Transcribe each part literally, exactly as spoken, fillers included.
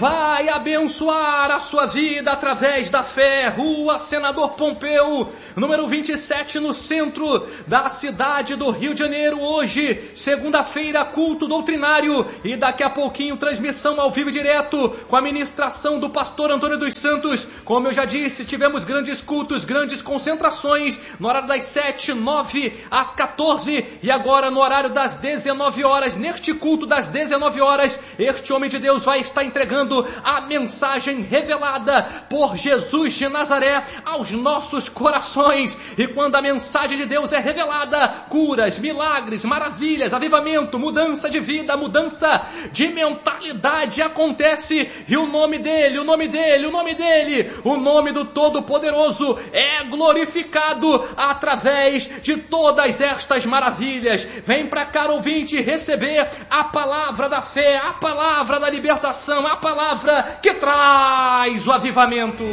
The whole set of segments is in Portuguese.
vai abençoar a sua vida através da fé. Rua Senador Pompeu, número vinte e sete, no centro da cidade do Rio de Janeiro. Hoje, segunda-feira, culto doutrinário e daqui a pouquinho transmissão ao vivo direto com a ministração do pastor Antônio dos Santos. Como eu já disse, tivemos grandes cultos, grandes concentrações no horário das sete, nove às quatorze e agora no horário das dezenove horas. Neste culto das dezenove horas, este homem de Deus vai estar entregando a mensagem revelada por Jesus de Nazaré aos nossos corações. E quando a mensagem de Deus é revelada, curas, milagres, maravilhas, avivamento, mudança de vida, mudança de mentalidade acontece. E o nome dele, o nome dele, o nome dele, o nome do Todo-Poderoso é glorificado através de todas estas maravilhas. Vem para cá, ouvinte, receber a palavra da fé, a palavra da libertação, a palavra que traz o avivamento.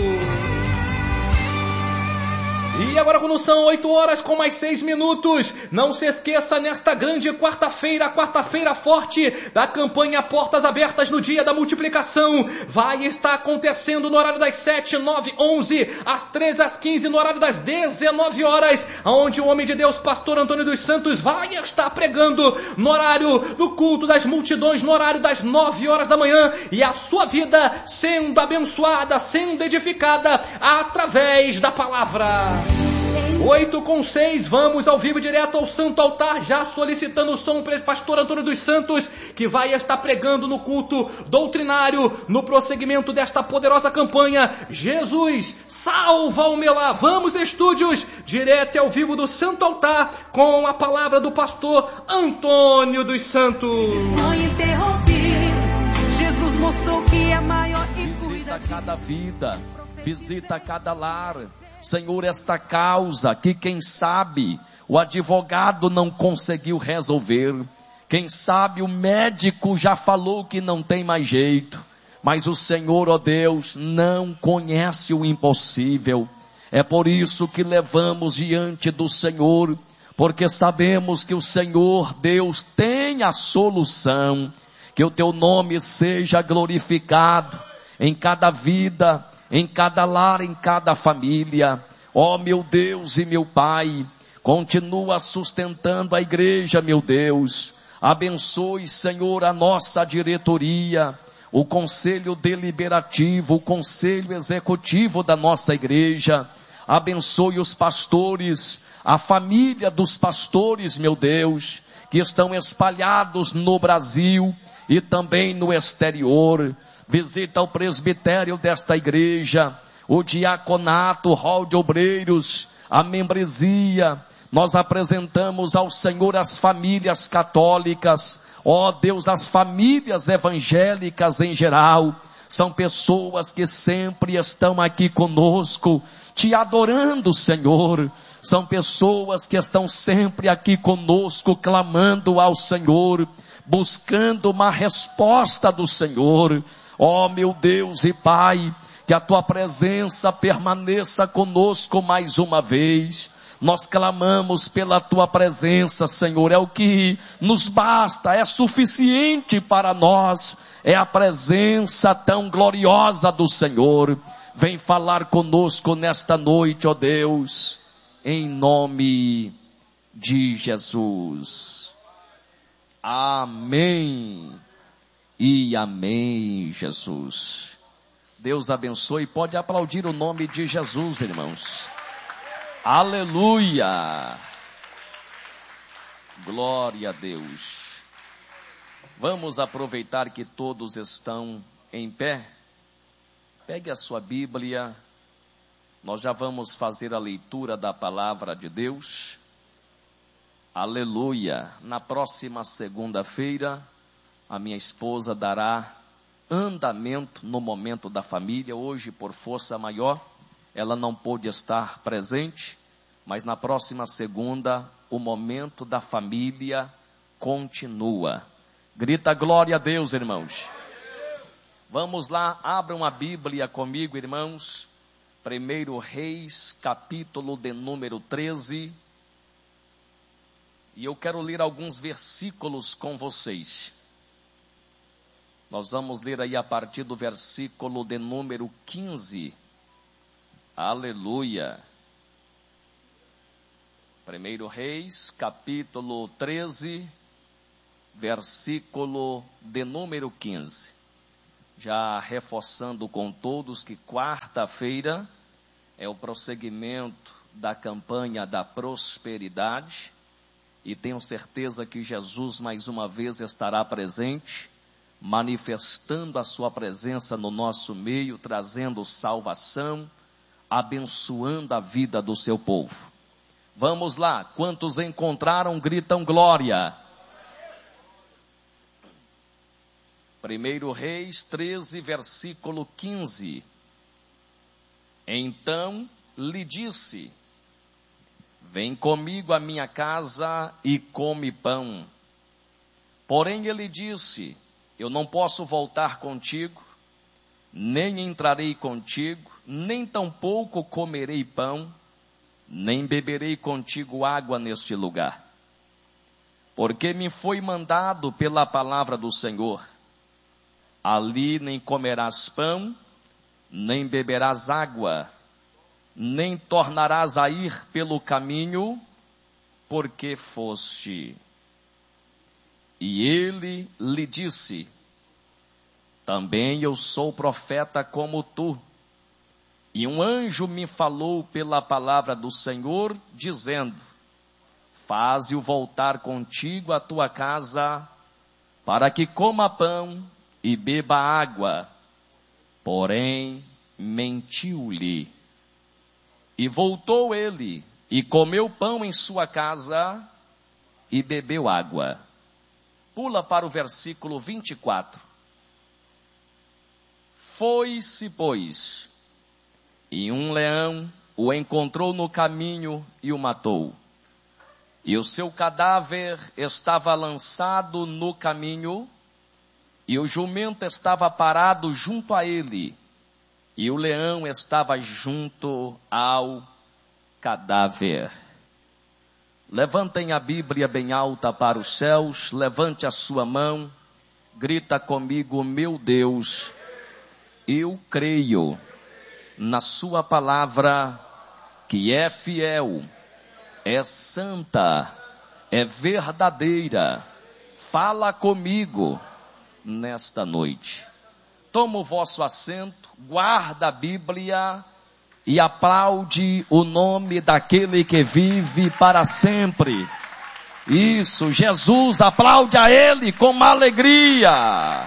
E agora quando são oito horas com mais seis minutos, não se esqueça, nesta grande quarta-feira, quarta-feira forte da campanha Portas Abertas no Dia da Multiplicação, vai estar acontecendo no horário das sete, nove, onze, às treze, às quinze, no horário das dezenove horas, onde o homem de Deus, pastor Antônio dos Santos, vai estar pregando no horário do culto das multidões, no horário das nove horas da manhã, e a sua vida sendo abençoada, sendo edificada através da palavra. Oito com seis, vamos ao vivo direto ao Santo Altar, já solicitando o som para o pastor Antônio dos Santos, que vai estar pregando no culto doutrinário, no prosseguimento desta poderosa campanha, Jesus salva o meu lar. Vamos, estúdios, direto ao vivo do Santo Altar, com a palavra do pastor Antônio dos Santos. Só interrompi, Jesus mostrou que é maior e cuida de cada vida, visita cada lar. Senhor, esta causa que quem sabe o advogado não conseguiu resolver, quem sabe o médico já falou que não tem mais jeito, mas o Senhor, ó Deus, não conhece o impossível. É por isso que levamos diante do Senhor, porque sabemos que o Senhor, Deus, tem a solução. Que o teu nome seja glorificado em cada vida, em cada lar, em cada família. Ó meu Deus e meu Pai, continua sustentando a igreja, meu Deus. Abençoe, Senhor, a nossa diretoria, o conselho deliberativo, o conselho executivo da nossa igreja. Abençoe os pastores, a família dos pastores, meu Deus, que estão espalhados no Brasil e também no exterior. Visita o presbitério desta igreja, o diaconato, o hall de obreiros, a membresia. Nós apresentamos ao Senhor as famílias católicas, ó Deus, as famílias evangélicas em geral. São pessoas que sempre estão aqui conosco, te adorando, Senhor. São pessoas que estão sempre aqui conosco, clamando ao Senhor, buscando uma resposta do Senhor. Ó meu Deus e Pai, que a tua presença permaneça conosco mais uma vez. Nós clamamos pela tua presença, Senhor, é o que nos basta, é suficiente para nós, é a presença tão gloriosa do Senhor. Vem falar conosco nesta noite, ó Deus, em nome de Jesus. Amém. E amém, Jesus. Deus abençoe. Pode aplaudir o nome de Jesus, irmãos. Aleluia. Glória a Deus. Vamos aproveitar que todos estão em pé. Pegue a sua Bíblia. Nós já vamos fazer a leitura da palavra de Deus. Aleluia. Na próxima segunda-feira, a minha esposa dará andamento no momento da família. Hoje, por força maior, ela não pôde estar presente, mas na próxima segunda, o momento da família continua. Grita glória a Deus, irmãos. Vamos lá, abram a Bíblia comigo, irmãos. Primeiro Reis, capítulo de número treze. E eu quero ler alguns versículos com vocês. Nós vamos ler aí a partir do versículo de número quinze. Aleluia. Primeiro Reis, capítulo treze, versículo de número quinze. Já reforçando com todos que quarta-feira é o prosseguimento da campanha da prosperidade, e tenho certeza que Jesus mais uma vez estará presente, manifestando a sua presença no nosso meio, trazendo salvação, abençoando a vida do seu povo. Vamos lá, quantos encontraram, gritam glória. Primeiro Reis treze, versículo quinze. Então lhe disse: vem comigo à minha casa e come pão. Porém ele disse: eu não posso voltar contigo, nem entrarei contigo, nem tampouco comerei pão, nem beberei contigo água neste lugar. Porque me foi mandado pela palavra do Senhor: ali nem comerás pão, nem beberás água, nem tornarás a ir pelo caminho, porque foste. E ele lhe disse: também eu sou profeta como tu. E um anjo me falou pela palavra do Senhor, dizendo: faze-o voltar contigo à tua casa, para que coma pão e beba água. Porém, mentiu-lhe. E voltou ele, e comeu pão em sua casa, e bebeu água. Pula para o versículo vinte e quatro. Foi-se, pois, e um leão o encontrou no caminho e o matou. E o seu cadáver estava lançado no caminho, e o jumento estava parado junto a ele, e o leão estava junto ao cadáver. Levantem a Bíblia bem alta para os céus, levante a sua mão, grita comigo: meu Deus, eu creio na sua palavra, que é fiel, é santa, é verdadeira. Fala comigo nesta noite. Toma o vosso assento, guarda a Bíblia e aplaude o nome daquele que vive para sempre. Isso, Jesus, aplaude a Ele com alegria.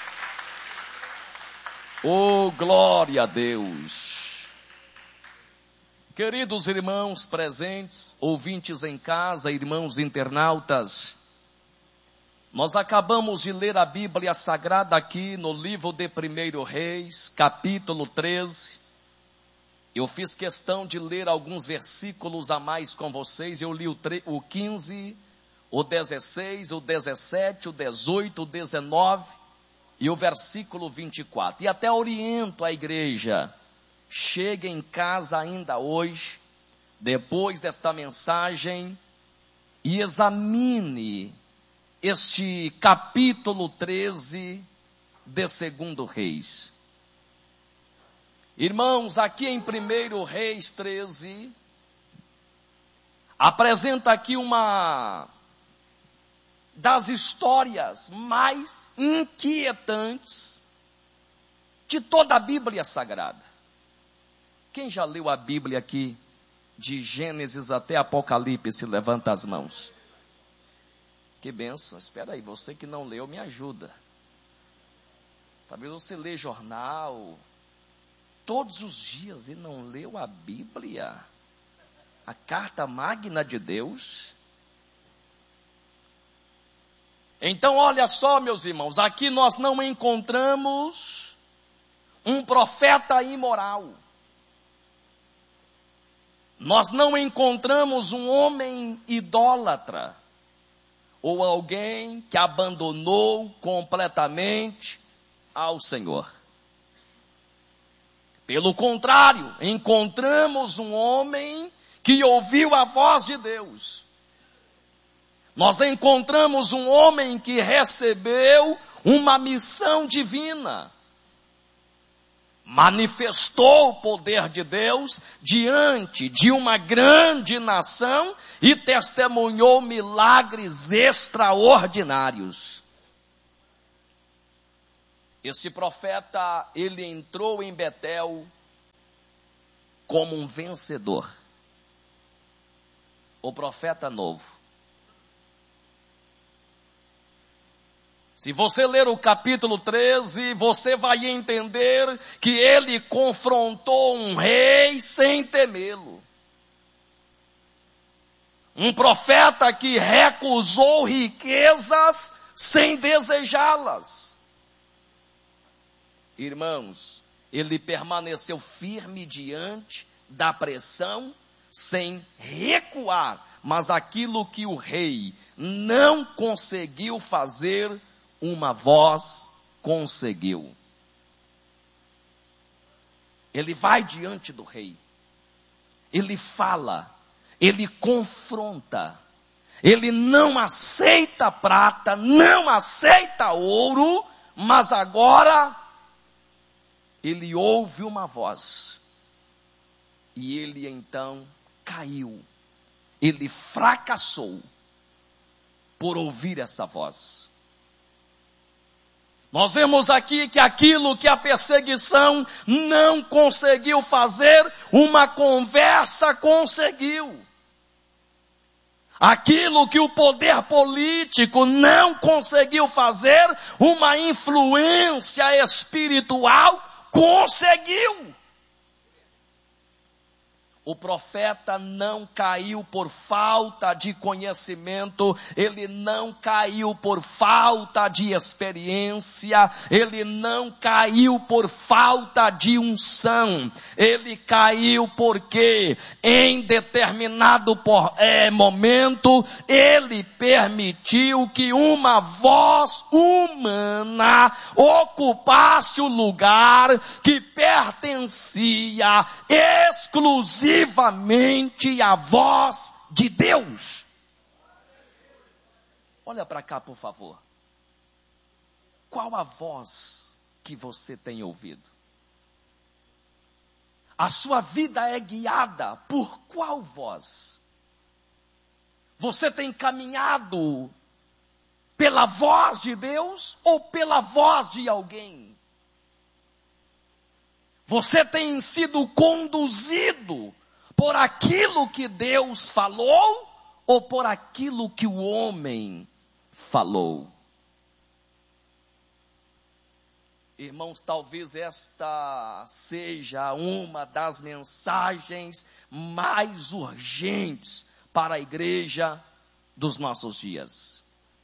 Oh, glória a Deus. Queridos irmãos presentes, ouvintes em casa, irmãos internautas, nós acabamos de ler a Bíblia Sagrada aqui no livro de Primeiro Reis, capítulo treze. Eu fiz questão de ler alguns versículos a mais com vocês. Eu li o, tre- o quinze, o dezesseis, o dezessete, o dezoito, o dezenove e o versículo vinte e quatro. E até oriento a igreja: chegue em casa ainda hoje, depois desta mensagem, e examine este capítulo treze de Segundo Reis. Irmãos, aqui em Primeiro Reis treze, apresenta aqui uma das histórias mais inquietantes de toda a Bíblia Sagrada. Quem já leu a Bíblia aqui, de Gênesis até Apocalipse, levanta as mãos. Que bênção. Espera aí, você que não leu, me ajuda. Talvez você lê jornal todos os dias e não leu a Bíblia, a carta magna de Deus. Então olha só, meus irmãos, aqui nós não encontramos um profeta imoral. Nós não encontramos um homem idólatra, ou alguém que abandonou completamente ao Senhor. Pelo contrário, encontramos um homem que ouviu a voz de Deus. Nós encontramos um homem que recebeu uma missão divina. Manifestou o poder de Deus diante de uma grande nação e testemunhou milagres extraordinários. Esse profeta, ele entrou em Betel como um vencedor. O profeta novo. Se você ler o capítulo treze, você vai entender que ele confrontou um rei sem temê-lo. Um profeta que recusou riquezas sem desejá-las. Irmãos, ele permaneceu firme diante da pressão, sem recuar. Mas aquilo que o rei não conseguiu fazer, uma voz conseguiu. Ele vai diante do rei. Ele fala. Ele confronta. Ele não aceita prata, não aceita ouro, mas agora ele ouve uma voz. E ele então caiu. Ele fracassou por ouvir essa voz. Nós vemos aqui que aquilo que a perseguição não conseguiu fazer, uma conversa conseguiu. Aquilo que o poder político não conseguiu fazer, uma influência espiritual conseguiu. O profeta não caiu por falta de conhecimento, ele não caiu por falta de experiência, ele não caiu por falta de unção, ele caiu porque em determinado por, é, momento ele permitiu que uma voz humana ocupasse o lugar que pertencia exclusivamente exclusivamente a voz de Deus. Olha para cá, por favor. Qual a voz que você tem ouvido? A sua vida é guiada por qual voz? Você tem caminhado pela voz de Deus ou pela voz de alguém? Você tem sido conduzido por aquilo que Deus falou ou por aquilo que o homem falou? Irmãos, talvez esta seja uma das mensagens mais urgentes para a igreja dos nossos dias.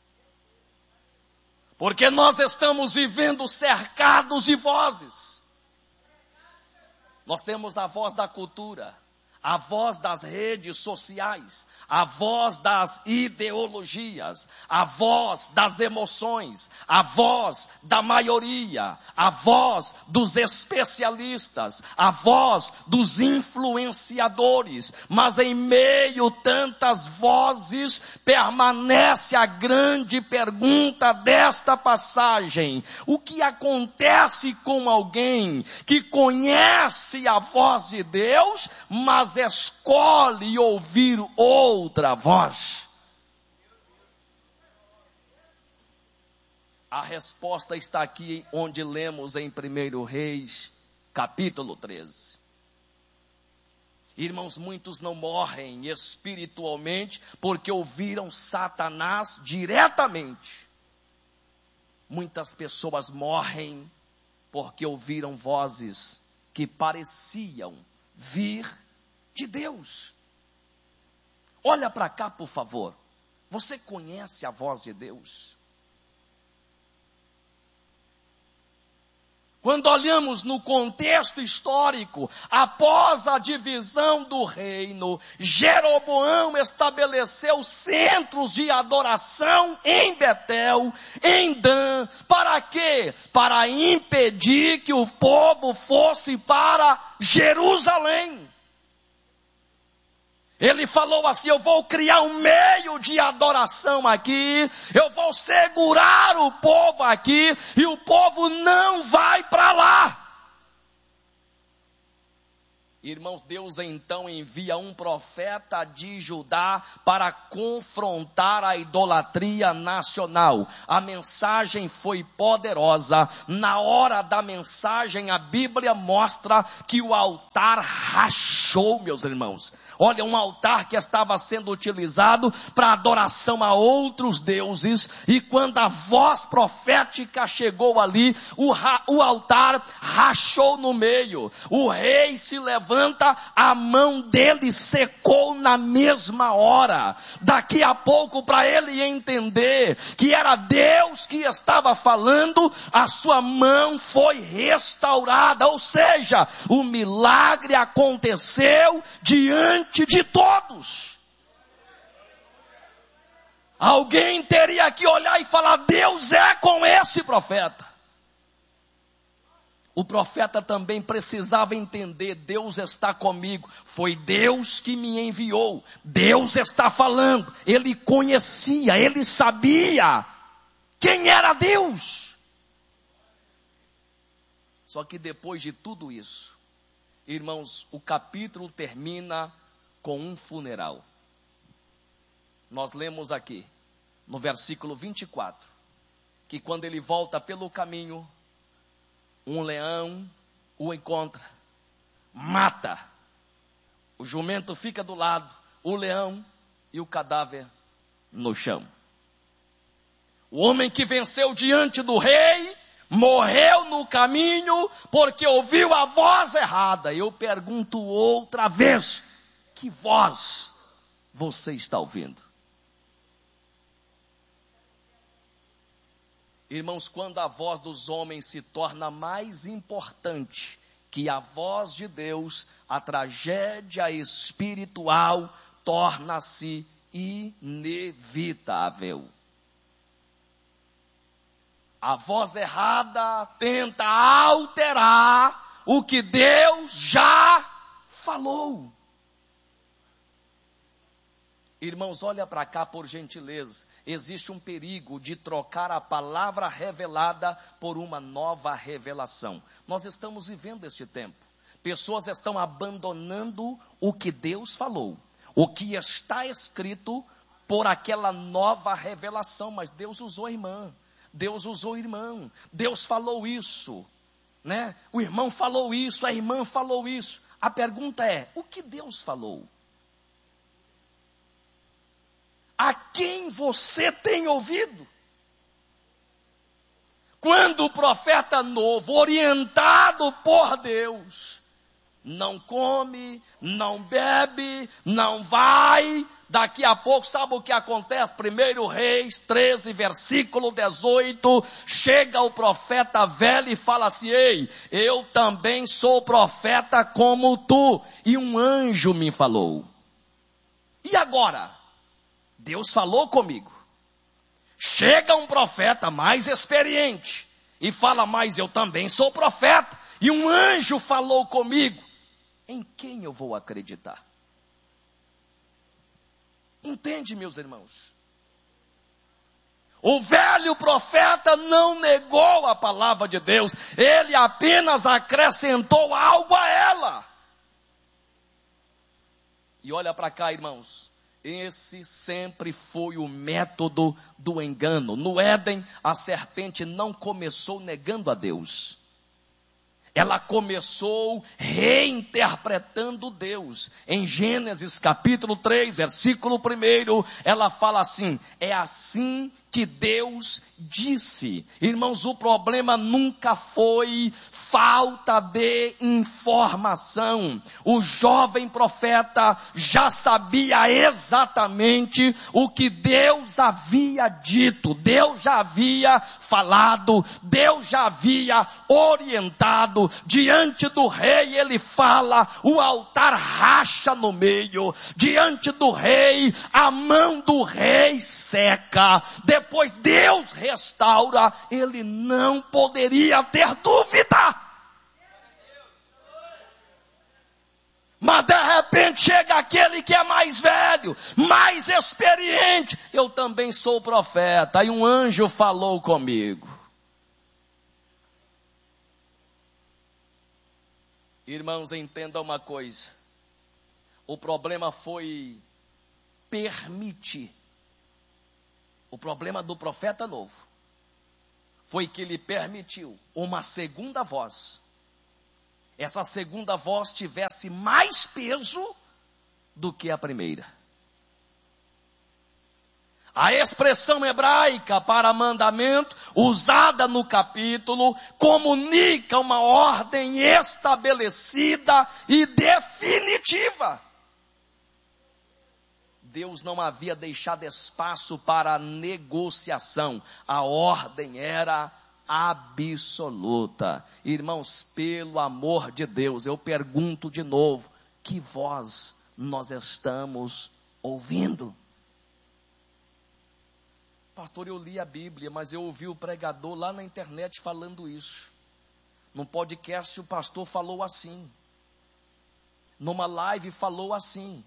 Porque nós estamos vivendo cercados de vozes. Nós temos a voz da cultura, a voz das redes sociais, a voz das ideologias, a voz das emoções, a voz da maioria, a voz dos especialistas, a voz dos influenciadores. Mas em meio a tantas vozes, permanece a grande pergunta desta passagem: o que acontece com alguém que conhece a voz de Deus, mas escolhe ouvir outra voz? A resposta está aqui onde lemos em primeiro Reis, capítulo treze. Irmãos, muitos não morrem espiritualmente porque ouviram Satanás diretamente. Muitas pessoas morrem porque ouviram vozes que pareciam vir de Deus. Olha para cá, por favor. Você conhece a voz de Deus? Quando olhamos no contexto histórico, após a divisão do reino, Jeroboão estabeleceu centros de adoração em Betel, em Dan. Para quê? Para impedir que o povo fosse para Jerusalém. Ele falou assim: eu vou criar um meio de adoração aqui, eu vou segurar o povo aqui, e o povo não vai para lá. Irmãos, Deus então envia um profeta de Judá para confrontar a idolatria nacional. A mensagem foi poderosa. Na hora da mensagem, a Bíblia mostra que o altar rachou, meus irmãos. Olha, um altar que estava sendo utilizado para adoração a outros deuses, e quando a voz profética chegou ali, o, ra- o altar rachou no meio. O rei se levantou, a mão dele secou na mesma hora. Daqui a pouco, para ele entender que era Deus que estava falando, a sua mão foi restaurada. Ou seja, o milagre aconteceu diante de todos. Alguém teria que olhar e falar: Deus é com esse profeta. O profeta também precisava entender: Deus está comigo, foi Deus que me enviou, Deus está falando. Ele conhecia, ele sabia quem era Deus. Só que depois de tudo isso, irmãos, o capítulo termina com um funeral. Nós lemos aqui, no versículo vinte e quatro, que quando ele volta pelo caminho, um leão o encontra, mata. O jumento fica do lado, o leão e o cadáver no chão. O homem que venceu diante do rei morreu no caminho porque ouviu a voz errada. Eu pergunto outra vez: que voz você está ouvindo? Irmãos, quando a voz dos homens se torna mais importante que a voz de Deus, a tragédia espiritual torna-se inevitável. A voz errada tenta alterar o que Deus já falou. Irmãos, olha para cá por gentileza. Existe um perigo de trocar a palavra revelada por uma nova revelação. Nós estamos vivendo este tempo. Pessoas estão abandonando o que Deus falou, o que está escrito, por aquela nova revelação. Mas Deus usou a irmã, Deus usou o irmão, Deus falou isso, né? O irmão falou isso, a irmã falou isso. A pergunta é: o que Deus falou? A quem você tem ouvido? Quando o profeta novo, orientado por Deus, não come, não bebe, não vai, daqui a pouco, sabe o que acontece? primeiro Reis treze, versículo dezoito, chega o profeta velho e fala assim: ei, eu também sou profeta como tu, e um anjo me falou. E agora? Deus falou comigo. Chega um profeta mais experiente e fala: mas eu também sou profeta, e um anjo falou comigo. Em quem eu vou acreditar? Entende, meus irmãos? O velho profeta não negou a palavra de Deus, ele apenas acrescentou algo a ela. E olha para cá, irmãos. Esse sempre foi o método do engano. No Éden, a serpente não começou negando a Deus. Ela começou reinterpretando Deus. Em Gênesis capítulo três, versículo um, ela fala assim: é assim que Deus disse. Irmãos, o problema nunca foi falta de informação. O jovem profeta já sabia exatamente o que Deus havia dito. Deus já havia falado, Deus já havia orientado. Diante do rei ele fala, o altar racha no meio. Diante do rei, a mão do rei seca. Depois Deus restaura, ele não poderia ter dúvida. Mas de repente repente chega aquele que é mais velho, mais experiente. Eu também sou profeta. E um anjo falou comigo. Irmãos, entendam uma coisa. O problema foi permitir. O problema do profeta novo foi que ele permitiu uma segunda voz. Essa segunda voz tivesse mais peso do que a primeira. A expressão hebraica para mandamento, usada no capítulo, comunica uma ordem estabelecida e definitiva. Deus não havia deixado espaço para negociação. A ordem era absoluta. Irmãos, pelo amor de Deus, eu pergunto de novo, que voz nós estamos ouvindo? Pastor, eu li a Bíblia, mas eu ouvi o pregador lá na internet falando isso. Num podcast o pastor falou assim. Numa live falou assim.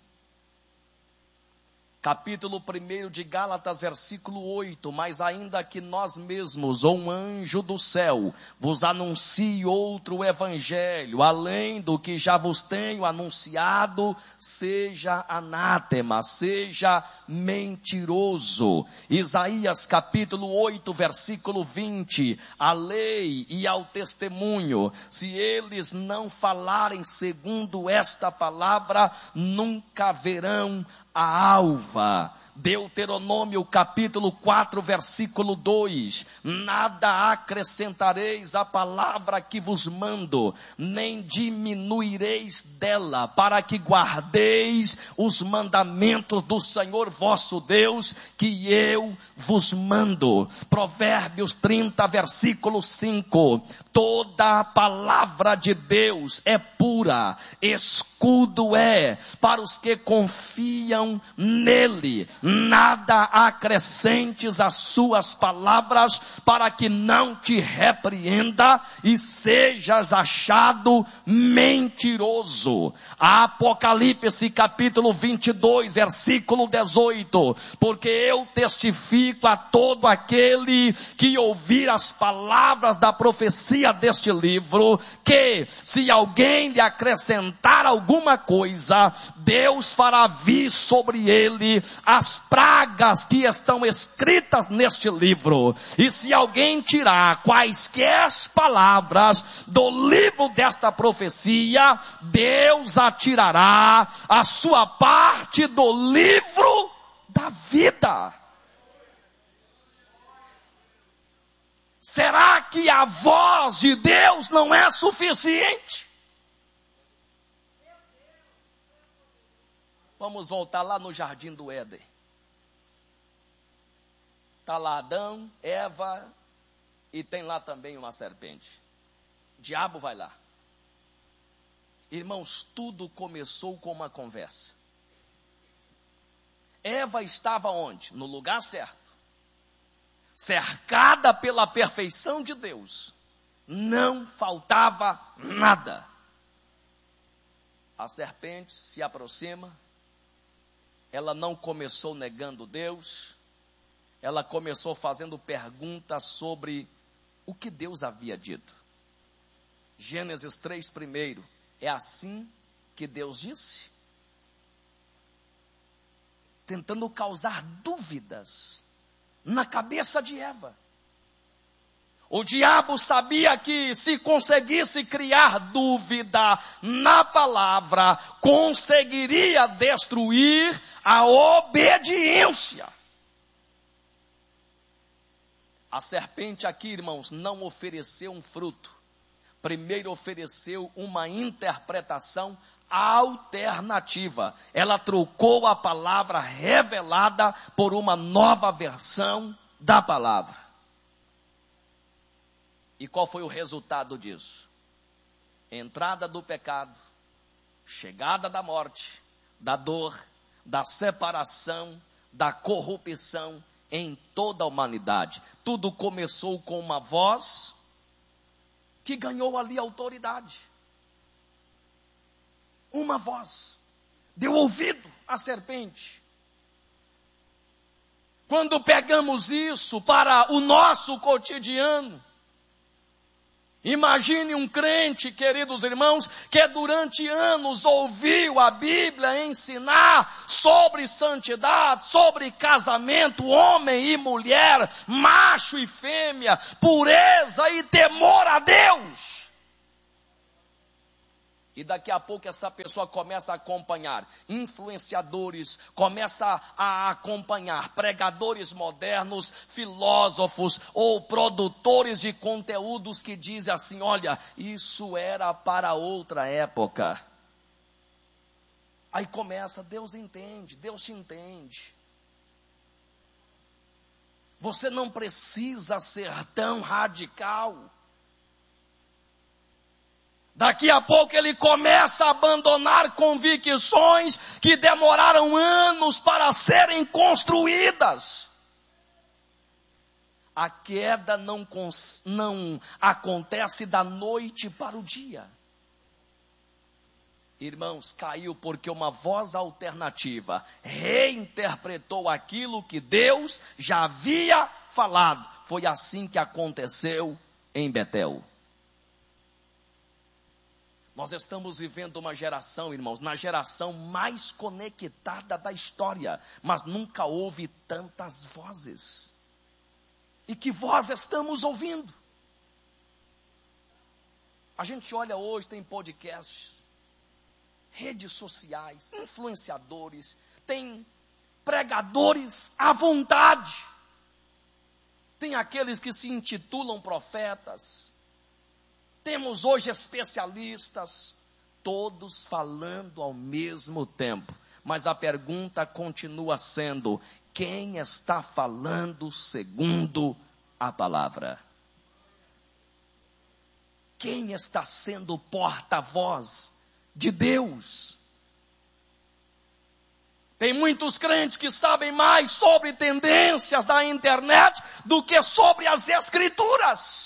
Capítulo primeiro de Gálatas, versículo oito, mas ainda que nós mesmos, ou um anjo do céu, vos anuncie outro evangelho, além do que já vos tenho anunciado, seja anátema, seja mentiroso. Isaías capítulo oito, versículo vinte, à lei e ao testemunho, se eles não falarem segundo esta palavra, nunca verão a alva. Deuteronômio capítulo quatro, versículo dois, nada acrescentareis à palavra que vos mando, nem diminuireis dela, para que guardeis os mandamentos do Senhor vosso Deus, que eu vos mando. Provérbios trinta, versículo cinco, toda a palavra de Deus é pura, escudo é para os que confiam nele. Nada acrescentes às suas palavras, para que não te repreenda e sejas achado mentiroso. Apocalipse capítulo vinte e dois, versículo dezoito, porque eu testifico a todo aquele que ouvir as palavras da profecia deste livro, que se alguém lhe acrescentar alguma coisa, Deus fará vir sobre ele as pragas que estão escritas neste livro. E se alguém tirar quaisquer palavras do livro desta profecia, Deus atirará a sua parte do livro da vida. Será que a voz de Deus não é suficiente? Vamos voltar lá no jardim do Éden. Está lá Adão, Eva, e tem lá também uma serpente. O diabo vai lá. Irmãos, tudo começou com uma conversa. Eva estava onde? No lugar certo. Cercada pela perfeição de Deus. Não faltava nada. A serpente se aproxima. Ela não começou negando Deus. Ela começou fazendo perguntas sobre o que Deus havia dito. Gênesis três, primeiro, é assim que Deus disse? Tentando causar dúvidas na cabeça de Eva. O diabo sabia que se conseguisse criar dúvida na palavra, conseguiria destruir a obediência. A serpente aqui, irmãos, não ofereceu um fruto. Primeiro ofereceu uma interpretação alternativa. Ela trocou a palavra revelada por uma nova versão da palavra. E qual foi o resultado disso? Entrada do pecado, chegada da morte, da dor, da separação, da corrupção em toda a humanidade. Tudo começou com uma voz que ganhou ali autoridade. Uma voz. deu ouvido à serpente. Quando pegamos isso para o nosso cotidiano, imagine um crente, queridos irmãos, que durante anos ouviu a Bíblia ensinar sobre santidade, sobre casamento, homem e mulher, macho e fêmea, pureza e temor a Deus. E daqui a pouco essa pessoa começa a acompanhar influenciadores, começa a acompanhar pregadores modernos, filósofos ou produtores de conteúdos que dizem assim, olha, isso era para outra época. Aí começa, Deus entende, Deus te entende. Você não precisa ser tão radical. Daqui a pouco ele começa a abandonar convicções que demoraram anos para serem construídas. A queda não, não acontece da noite para o dia. Irmãos, caiu porque uma voz alternativa reinterpretou aquilo que Deus já havia falado. Foi assim que aconteceu em Betel. Nós estamos vivendo uma geração, irmãos, na geração mais conectada da história, mas nunca houve tantas vozes. E que voz estamos ouvindo? A gente olha hoje, tem podcasts, redes sociais, influenciadores, tem pregadores à vontade. Tem aqueles que se intitulam profetas. Temos hoje especialistas, todos falando ao mesmo tempo. Mas a pergunta continua sendo, quem está falando segundo a palavra? Quem está sendo porta-voz de Deus? Tem muitos crentes que sabem mais sobre tendências da internet do que sobre as Escrituras.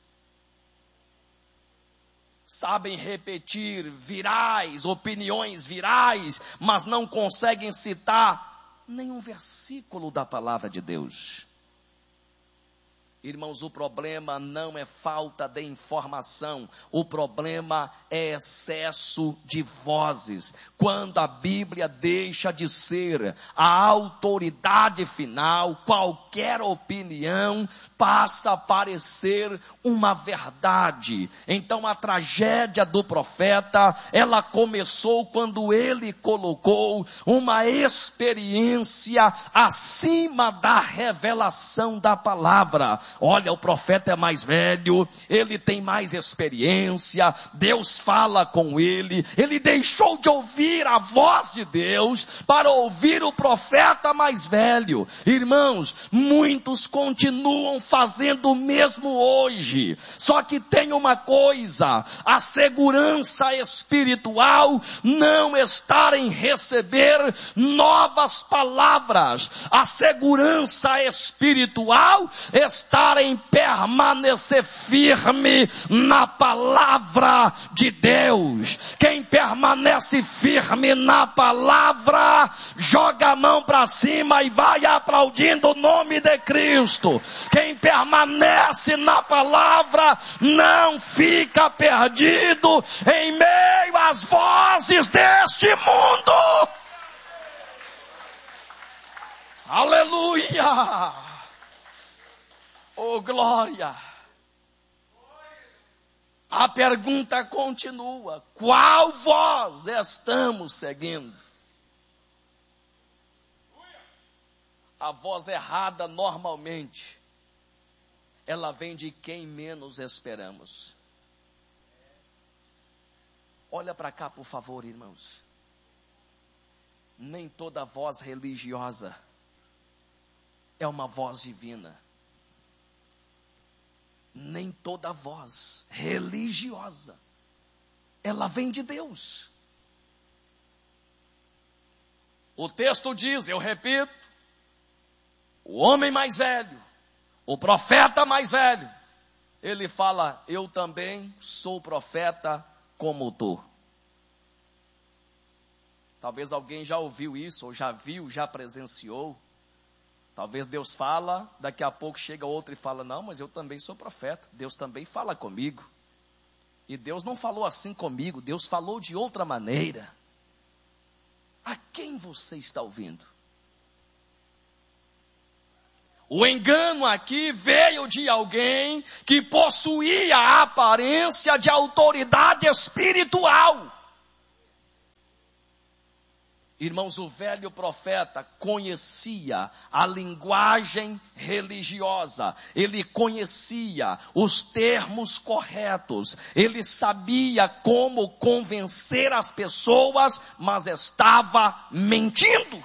Sabem repetir virais, opiniões virais, mas não conseguem citar nenhum versículo da palavra de Deus. Irmãos, o problema não é falta de informação, o problema é excesso de vozes. Quando a Bíblia deixa de ser a autoridade final, qualquer opinião passa a parecer uma verdade. Então a tragédia do profeta, ela começou quando ele colocou uma experiência acima da revelação da palavra. Olha, o profeta é mais velho, ele tem mais experiência, Deus fala com ele, ele deixou de ouvir a voz de Deus para ouvir o profeta mais velho. Irmãos, muitos continuam fazendo o mesmo hoje, só que tem uma coisa, a segurança espiritual não está em receber novas palavras, a segurança espiritual está em permanecer firme na palavra de Deus. Quem permanece firme na palavra, joga a mão para cima e vai aplaudindo o nome de Cristo. Quem permanece na palavra, não fica perdido em meio às vozes deste mundo. Aleluia! Oh, glória! A pergunta continua, qual voz estamos seguindo? A voz errada normalmente, ela vem de quem menos esperamos. Olha para cá, por favor, irmãos. Nem toda voz religiosa é uma voz divina. Nem toda voz religiosa, ela vem de Deus. O texto diz, eu repito, o homem mais velho, o profeta mais velho, ele fala, eu também sou profeta como tu. Talvez alguém já ouviu isso, ou já viu, já presenciou. Talvez Deus fala, daqui a pouco chega outro e fala, não, mas eu também sou profeta, Deus também fala comigo. E Deus não falou assim comigo, Deus falou de outra maneira. A quem você está ouvindo? O engano aqui veio de alguém que possuía a aparência de autoridade espiritual. Irmãos, o velho profeta conhecia a linguagem religiosa, ele conhecia os termos corretos, ele sabia como convencer as pessoas, mas estava mentindo.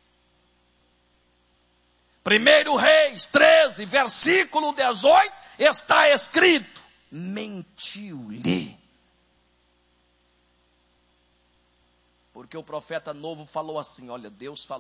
primeiro Reis treze, versículo dezoito, está escrito, mentiu-lhe. Porque o profeta novo falou assim, olha, Deus falou.